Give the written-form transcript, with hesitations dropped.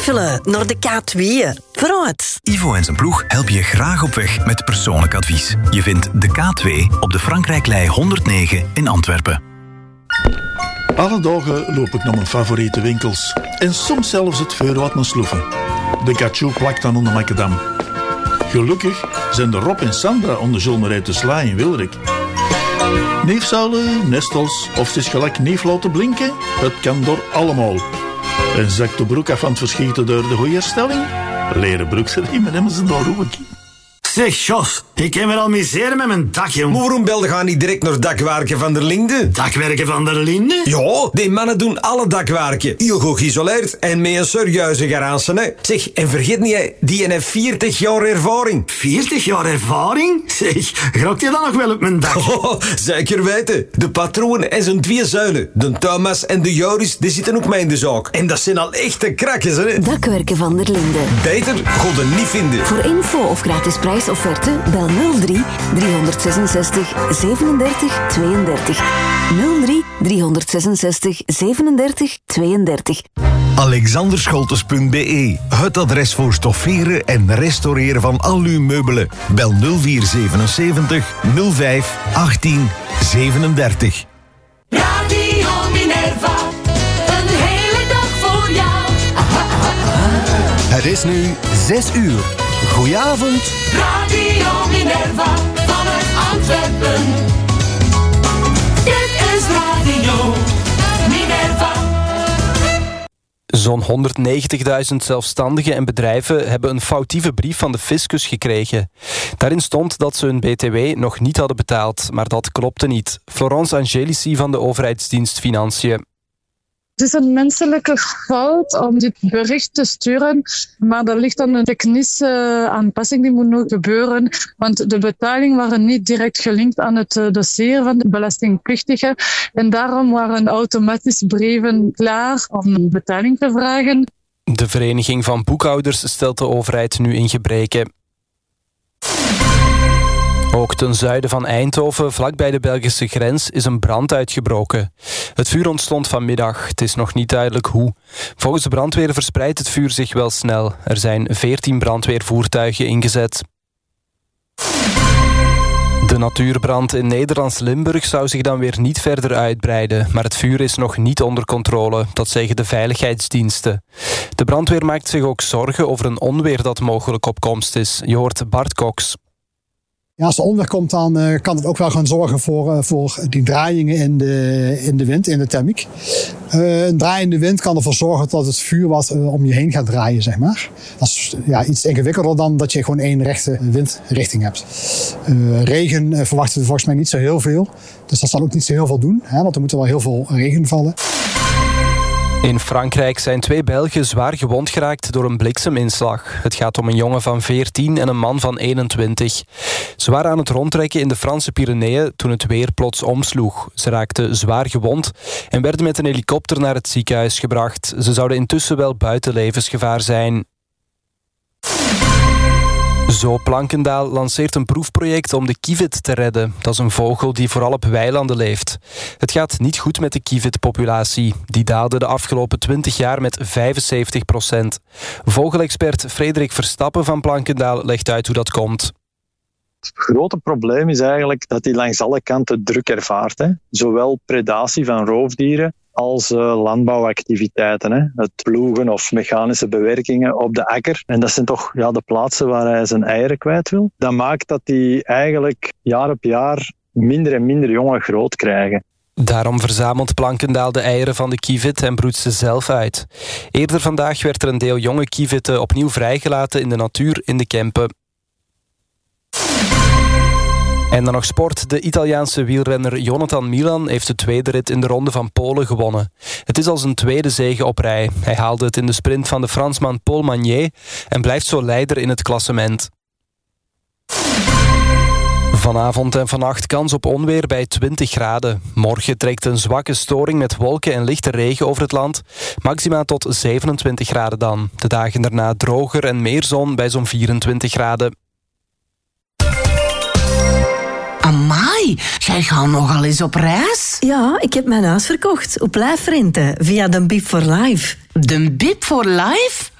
twijfelen naar de K2. Vooruit. Ivo en zijn ploeg helpen je graag op weg met persoonlijk advies. Je vindt de K2 op de Frankrijklei 109 in Antwerpen. Alle dagen loop ik naar mijn favoriete winkels. En soms zelfs het vuur wat mijn sloeven. De Cachou plakt dan onder Macadam. Gelukkig zijn de Rob en Sandra onder Zulmerij te Sla in Wilrik. Neefzuilen, nestels of het is gelijk neef laten blinken, het kan door allemaal. En zakt de broek af van het verschieten door de goede herstelling? Leren broeksriemen hebben ze daar ook. Zeg, Jos, ik kan weer al miseren met mijn dak, jong. Maar waarom belde gaan niet direct naar dakwerken van der Linde? Dakwerken van der Linde? Ja, die mannen doen alle dakwerken. Heel goed geïsoleerd en met een serieuze garantie, hè. Zeg, en vergeet niet, die heeft 40 jaar ervaring. 40 jaar ervaring? Zeg, grokt je dan nog wel op mijn dak? Oh, zeker weten. De patroon en zijn 2 zuilen, de Thomas en de Joris, die zitten ook mee in de zaak. En dat zijn al echte krakkers, hè. Dakwerken van der Linde. Beter god er niet vinden. Voor info of gratis prijsofferte, bel 03 366 37 32. 03 366 37 32. Alexanderscholtes.be. Het adres voor stofferen en restaureren van al uw meubelen. Bel 0477 05 18 37. Radio Minerva, een hele dag voor jou. Het is nu 6 uur. Goedenavond. Radio Minerva, vanuit Antwerpen. Dit is Radio Minerva. Zo'n 190.000 zelfstandigen en bedrijven hebben een foutieve brief van de fiscus gekregen. Daarin stond dat ze hun BTW nog niet hadden betaald, maar dat klopte niet. Florence Angelici van de overheidsdienst Financiën. Het is een menselijke fout om dit bericht te sturen, maar er ligt dan een technische aanpassing die moet nog gebeuren, want de betalingen waren niet direct gelinkt aan het dossier van de belastingplichtige en daarom waren automatisch brieven klaar om betaling te vragen. De Vereniging van Boekhouders stelt de overheid nu in gebreke. Ook ten zuiden van Eindhoven, vlakbij de Belgische grens, is een brand uitgebroken. Het vuur ontstond vanmiddag. Het is nog niet duidelijk hoe. Volgens de brandweer verspreidt het vuur zich wel snel. Er zijn 14 brandweervoertuigen ingezet. De natuurbrand in Nederlands-Limburg zou zich dan weer niet verder uitbreiden, maar het vuur is nog niet onder controle, dat zeggen de veiligheidsdiensten. De brandweer maakt zich ook zorgen over een onweer dat mogelijk op komst is. Je hoort Bart Cox. Ja, als er onweer komt, dan kan het ook wel gaan zorgen voor die draaiingen in de wind, in de thermiek. Een draaiende wind kan ervoor zorgen dat het vuur wat om je heen gaat draaien, zeg maar. Dat is iets ingewikkelder dan dat je gewoon één rechte windrichting hebt. Regen verwachten we volgens mij niet zo heel veel. Dus dat zal ook niet zo heel veel doen, want er moet wel heel veel regen vallen. In Frankrijk zijn 2 Belgen zwaar gewond geraakt door een blikseminslag. Het gaat om een jongen van 14 en een man van 21. Ze waren aan het rondtrekken in de Franse Pyreneeën toen het weer plots omsloeg. Ze raakten zwaar gewond en werden met een helikopter naar het ziekenhuis gebracht. Ze zouden intussen wel buiten levensgevaar zijn. Zoo Plankendaal lanceert een proefproject om de kievit te redden. Dat is een vogel die vooral op weilanden leeft. Het gaat niet goed met de kievitpopulatie. Die daalde de afgelopen 20 jaar met 75%. Vogelexpert Frederik Verstappen van Plankendaal legt uit hoe dat komt. Het grote probleem is eigenlijk dat hij langs alle kanten druk ervaart. Hè. Zowel predatie van roofdieren als landbouwactiviteiten. Hè. Het ploegen of mechanische bewerkingen op de akker. En dat zijn toch de plaatsen waar hij zijn eieren kwijt wil. Dat maakt dat hij eigenlijk jaar op jaar minder en minder jongen groot krijgen. Daarom verzamelt Plankendaal de eieren van de kievit en broedt ze zelf uit. Eerder vandaag werd er een deel jonge kievitten opnieuw vrijgelaten in de natuur in de Kempen. En dan nog sport. De Italiaanse wielrenner Jonathan Milan heeft de tweede rit in de Ronde van Polen gewonnen. Het is al zijn tweede zege op rij. Hij haalde het in de sprint van de Fransman Paul Magnier en blijft zo leider in het klassement. Vanavond en vannacht kans op onweer bij 20 graden. Morgen trekt een zwakke storing met wolken en lichte regen over het land. Maxima tot 27 graden dan. De dagen daarna droger en meer zon bij zo'n 24 graden. Amai, jij gaat nogal eens op reis? Ja, ik heb mijn huis verkocht op lijfrente via de Bip for Life. De Bip for Life?